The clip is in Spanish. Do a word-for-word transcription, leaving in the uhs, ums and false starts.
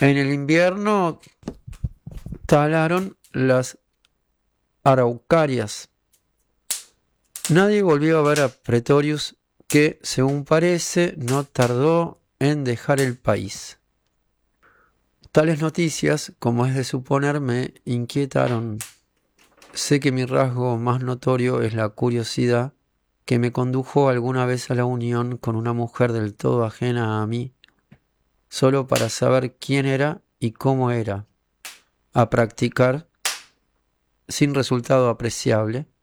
En el invierno talaron las araucarias. Nadie volvió a ver a Pretorius, que, según parece, no tardó en dejar el país. Tales noticias, como es de suponer, me inquietaron. Sé que mi rasgo más notorio es la curiosidad que me condujo alguna vez a la unión con una mujer del todo ajena a mí, solo para saber quién era y cómo era, a practicar, sin resultado apreciable,